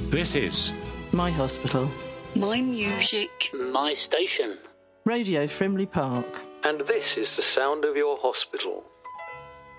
This is My hospital. My music. My station. Radio Frimley Park. And this is the sound of your hospital.